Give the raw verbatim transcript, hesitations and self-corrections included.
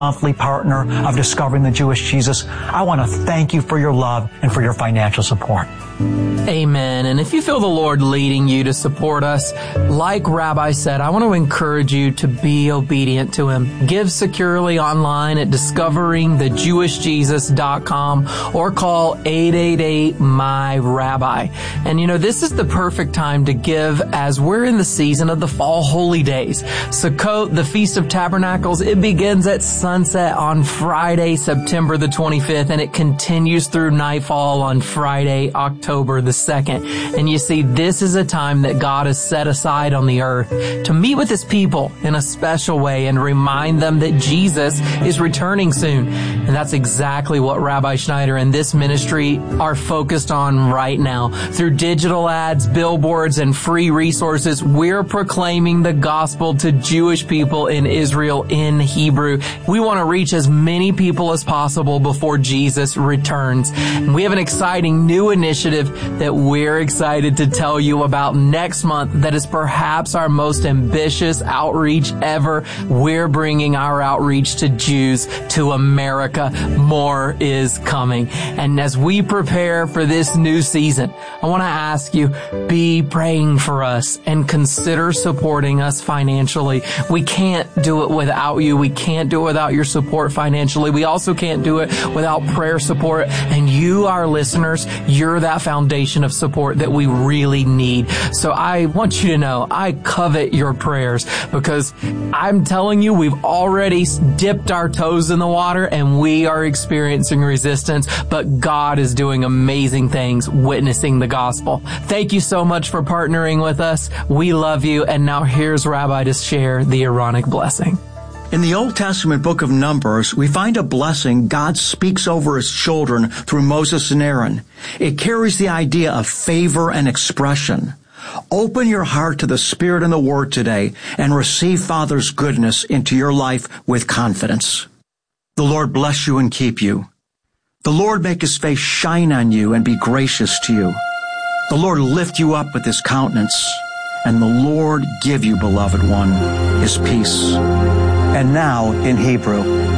monthly partner of Discovering the Jewish Jesus, I want to thank you for your love and for your financial support. Amen. And if you feel the Lord leading you to support us, like Rabbi said, I want to encourage you to be obedient to Him. Give securely online at discovering the jewish jesus dot com or call eight eight eight, M Y R A B I. And you know, this is the perfect time to give as we're in the season of the fall holy days. Sukkot, the Feast of Tabernacles, it begins at sunset on Friday, September the twenty-fifth, and it continues through nightfall on Friday, October the second. And you see, this is a time that God has set aside on the earth to meet with His people in a special way and remind them that Jesus is returning soon. And that's exactly what Rabbi Schneider and this ministry are focused on right now. Through digital ads, billboards, and free resources, we're proclaiming the gospel to Jewish people in Israel in Hebrew. We want to reach as many people as possible before Jesus returns. And we have an exciting new initiative that we're excited to tell you about next month that is perhaps our most ambitious outreach ever. We're bringing our outreach to Jews to America. More is coming. And as we prepare for this new season, I want to ask you, be praying for us and consider supporting us financially. We can't do it without you. We can't do it without your support financially. We also can't do it without prayer support. And you, our listeners, you're that foundation of support that we really need. So I want you to know, I covet your prayers, because I'm telling you, we've already dipped our toes in the water and we are experiencing resistance, but God is doing amazing things witnessing the gospel. Thank you so much for partnering with us. We love you. And now here's Rabbi to share the Aaronic blessing. In the Old Testament book of Numbers, we find a blessing God speaks over His children through Moses and Aaron. It carries the idea of favor and expression. Open your heart to the Spirit and the Word today and receive Father's goodness into your life with confidence. The Lord bless you and keep you. The Lord make His face shine on you and be gracious to you. The Lord lift you up with His countenance, and the Lord give you, beloved one, His peace. And now, in Hebrew,